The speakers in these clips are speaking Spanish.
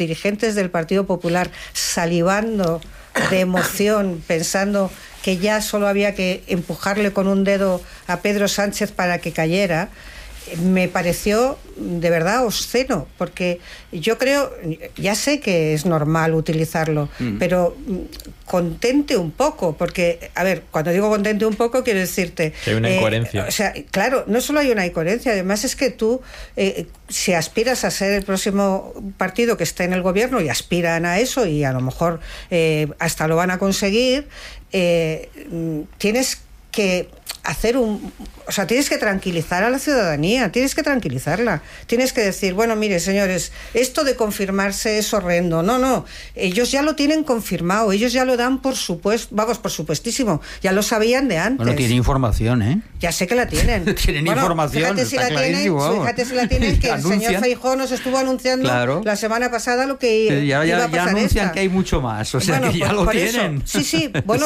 dirigentes del Partido Popular salivando de emoción, pensando que ya solo había que empujarle con un dedo a Pedro Sánchez para que cayera, me pareció de verdad obsceno, porque yo creo, ya sé que es normal utilizarlo, pero contente un poco, porque, a ver, cuando digo contente un poco, quiero decirte... Que hay una incoherencia. O sea, claro, no solo hay una incoherencia, además es que tú, si aspiras a ser el próximo partido que esté en el gobierno, y aspiran a eso, y a lo mejor hasta lo van a conseguir, tienes que hacer tienes que tranquilizar a la ciudadanía, tienes que tranquilizarla, tienes que decir, bueno, mire, señores, esto de confirmarse es horrendo, no, ellos ya lo tienen confirmado, ellos ya lo dan por supuesto, por supuestísimo, ya lo sabían de antes. Bueno, tiene información, ¿eh? Ya sé que la tienen. Tienen información, fíjate si la tienen, que el señor Feijóo nos estuvo anunciando la semana pasada lo que iba a pasar. Ya anuncian que hay mucho más, o sea, que ya lo tienen. Eso. Sí, bueno,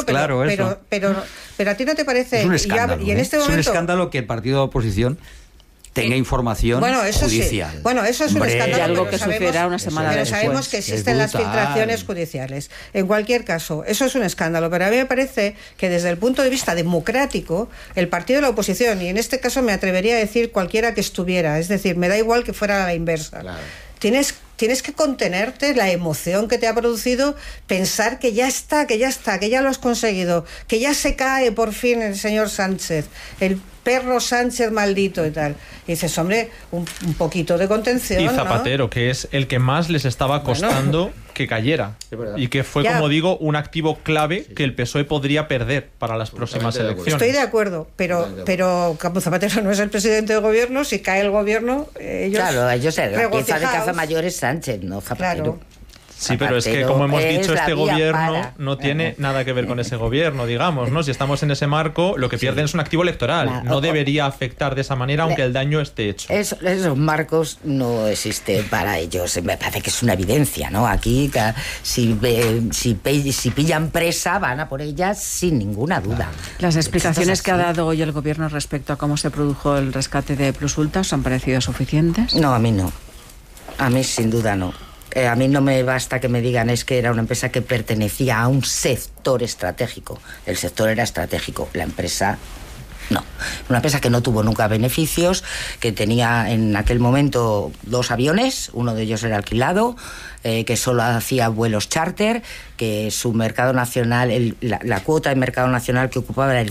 pero a ti no te parece... Es un escándalo, y en este momento... Es un escándalo que el partido de oposición tenga información judicial. Sí. Bueno, eso es un escándalo. Y algo que sucediera una semana después. Pero sabemos que existen las filtraciones judiciales. En cualquier caso, eso es un escándalo. Pero a mí me parece que desde el punto de vista democrático, el partido de la oposición, y en este caso me atrevería a decir cualquiera que estuviera, es decir, me da igual que fuera a la inversa. Claro. Tienes que contenerte la emoción que te ha producido pensar que ya está, que ya lo has conseguido, que ya se cae por fin el señor Sánchez, el perro Sánchez maldito y tal. Y dices, hombre, un poquito de contención, y Zapatero, ¿no? Que es el que más les estaba costando que cayera. Y que fue, como digo, un activo clave que el PSOE podría perder para las próximas elecciones. Estoy de acuerdo, pero como Zapatero no es el presidente del gobierno, si cae el gobierno, ellos... Claro, ellos la pieza de caza mayor es Sánchez, no Zapatero. Claro. Sí, pero es que, como hemos dicho, este gobierno no tiene nada que ver con ese gobierno, digamos, ¿no? Si estamos en ese marco, lo que pierden es un activo electoral. No debería afectar de esa manera, aunque el daño esté hecho. Esos marcos no existen para ellos. Me parece que es una evidencia, ¿no? Aquí, si pillan presa, van a por ellas sin ninguna duda. Las explicaciones que ha dado hoy el gobierno respecto a cómo se produjo el rescate de Plus Ultra, ¿os han parecido suficientes? No, a mí no. A mí, sin duda, no. A mí no me basta que me digan es que era una empresa que pertenecía a un sector estratégico. El sector era estratégico, la empresa no. Una empresa que no tuvo nunca beneficios, que tenía en aquel momento 2 aviones, uno de ellos era alquilado, que solo hacía vuelos charter, que su mercado nacional, la cuota de mercado nacional que ocupaba era el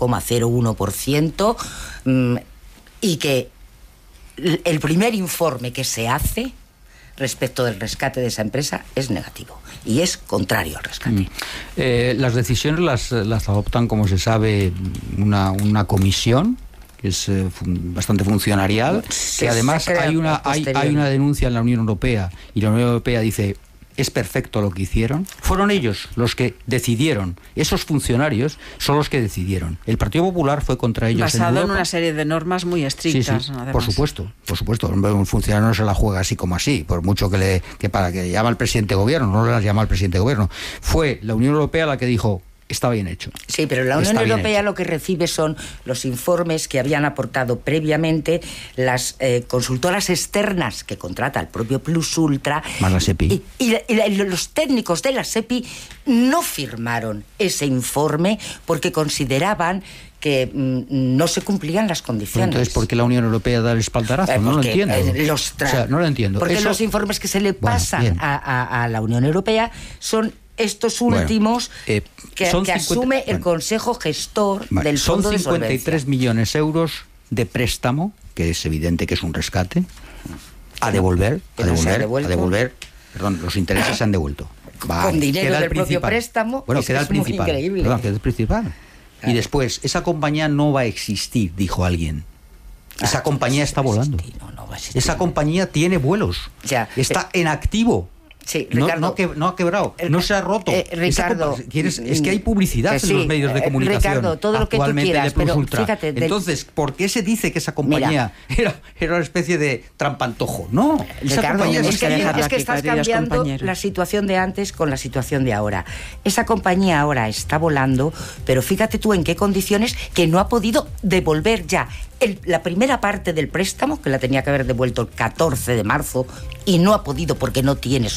0,01%, y que el primer informe que se hace respecto del rescate de esa empresa es negativo y es contrario al rescate. Las decisiones las adoptan, como se sabe, una comisión que es bastante funcionarial, que además hay una denuncia en la Unión Europea y la Unión Europea dice: es perfecto lo que hicieron. Fueron ellos los que decidieron. Esos funcionarios son los que decidieron. El Partido Popular fue contra ellos. Basado en una serie de normas muy estrictas. Sí, por supuesto. Un funcionario no se la juega así como así, por mucho que para que llama al presidente de gobierno, no las llama al presidente de gobierno. Fue la Unión Europea la que dijo: está bien hecho. Sí, pero la Unión Europea lo que recibe son los informes que habían aportado previamente las consultoras externas que contrata el propio Plus Ultra. Más la SEPI. Y los técnicos de la SEPI no firmaron ese informe porque consideraban que no se cumplían las condiciones. Entonces, ¿por qué la Unión Europea da el espaldarazo? No lo entiendo. No lo entiendo. Porque los informes que se le pasan a la Unión Europea son estos últimos que asume el Consejo Gestor del Fondo de Solvencia. Son 53 millones de euros de préstamo, que es evidente que es un rescate, a devolver. Perdón, los intereses se han devuelto. Con dinero del propio préstamo. Bueno, queda el principal. Increíble. Perdón, queda el principal. Claro. Y después, esa compañía no va a existir, dijo alguien. Esa compañía está volando. No va a existir. Esa compañía tiene vuelos. Está en activo. Sí, Ricardo, no ha quebrado, no se ha roto. Ricardo, es que hay publicidad en los medios de comunicación. Ricardo, todo lo que tú quieras, pero fíjate. Entonces, ¿por qué se dice que esa compañía era una especie de trampantojo? No, Ricardo, es que estás cambiando la situación de antes con la situación de ahora. Esa compañía ahora está volando, pero fíjate tú en qué condiciones, que no ha podido devolver ya la primera parte del préstamo, que la tenía que haber devuelto el 14 de marzo, y no ha podido porque no tiene